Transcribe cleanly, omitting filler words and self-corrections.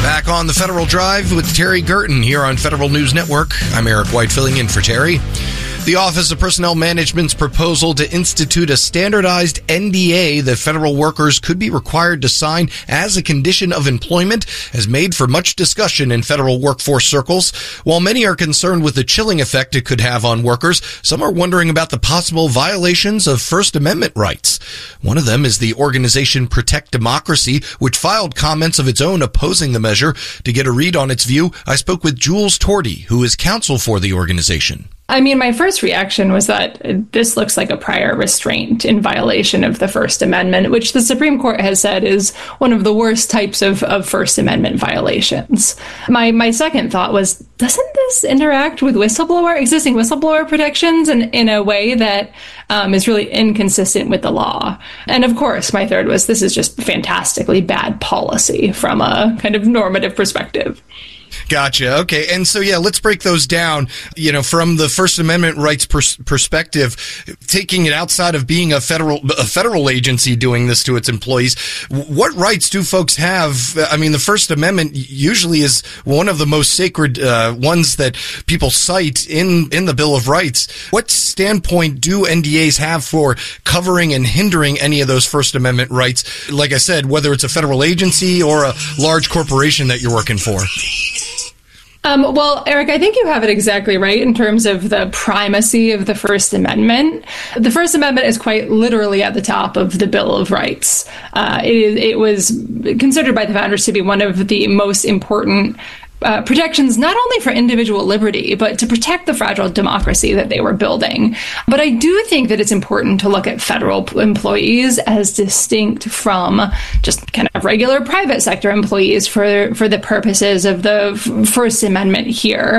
Back on the Federal Drive with Terry Gerton here on Federal News Network. I'm Eric White filling in for Terry. The Office of Personnel Management's proposal to institute a standardized NDA that federal workers could be required to sign as a condition of employment has made for much discussion in federal workforce circles. While many are concerned with the chilling effect it could have on workers, some are wondering about the possible violations of First Amendment rights. One of them is the organization Protect Democracy, which filed comments of its own opposing the measure. To get a read on its view, I spoke with Jules Tordy, who is counsel for the organization. I mean, my first reaction was that this looks like a prior restraint in violation of the First Amendment, which the Supreme Court has said is one of the worst types of First Amendment violations. My second thought was, doesn't this interact with existing whistleblower protections in a way that is really inconsistent with the law? And of course, my third was, this is just fantastically bad policy from a kind of normative perspective. Gotcha. Okay. And so, let's break those down, from the First Amendment rights perspective, taking it outside of being a federal agency doing this to its employees. What rights do folks have? I mean, the First Amendment usually is one of the most sacred ones that people cite in the Bill of Rights. What standpoint do NDAs have for covering and hindering any of those First Amendment rights? Like I said, whether it's a federal agency or a large corporation that you're working for. Well, Eric, I think you have it exactly right in terms of the primacy of the First Amendment. The First Amendment is quite literally at the top of the Bill of Rights. It was considered by the founders to be one of the most important protections, not only for individual liberty, but to protect the fragile democracy that they were building. But I do think that it's important to look at federal employees as distinct from just kind of regular private sector employees for the purposes of the First Amendment here.